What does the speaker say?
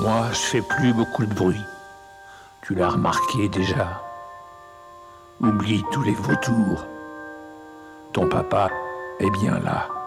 Moi, je fais plus beaucoup de bruit. Tu l'as remarqué déjà. Oublie tous les vautours. Ton papa est bien là.